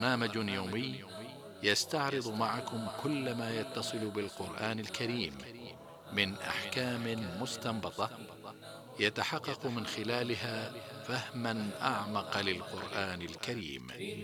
برنامج يومي يستعرض معكم كل ما يتصل بالقرآن الكريم من أحكام مستنبطة يتحقق من خلالها فهما أعمق للقرآن الكريم.